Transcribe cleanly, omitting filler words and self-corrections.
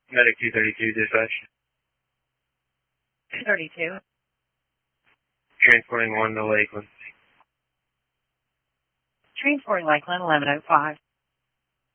Medic 232 dispatch. 232. Transporting 1 to Lakeland. Transporting Lakeland 1105.